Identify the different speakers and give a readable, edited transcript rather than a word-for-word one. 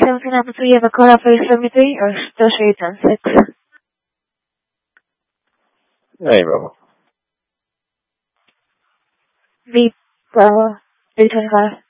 Speaker 1: 1793, you have a call for 73 or still straight on 6?
Speaker 2: Hey, Bravo.
Speaker 1: Beep, Bravo, 325.